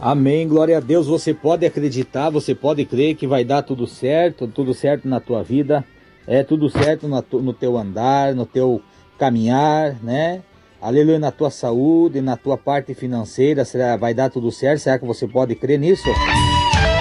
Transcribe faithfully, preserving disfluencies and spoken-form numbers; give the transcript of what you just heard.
Amém, glória a Deus. Você pode acreditar, você pode crer que vai dar tudo certo, tudo certo na tua vida, é tudo certo no, no teu andar, no teu caminhar, né? Aleluia, na tua saúde, na tua parte financeira, será, vai dar tudo certo? Será que você pode crer nisso?